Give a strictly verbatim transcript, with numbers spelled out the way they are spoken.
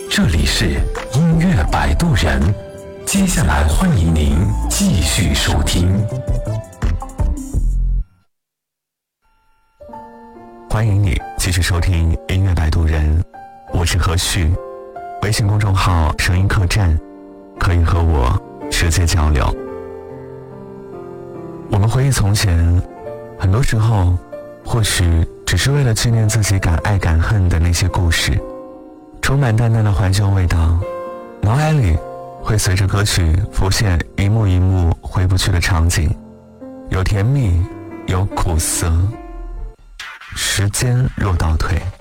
这里是音乐摆渡人，接下来欢迎您继续收听。 欢迎你继续收听音乐摆渡人，我是何旭，微信公众号声音客栈，可以和我直接交流。我们回忆从前，很多时候或许只是为了纪念自己敢爱敢恨的那些故事，充满淡淡的怀旧味道，脑海里会随着歌曲浮现一幕一幕回不去的场景，有甜蜜，有苦涩。时间若倒退，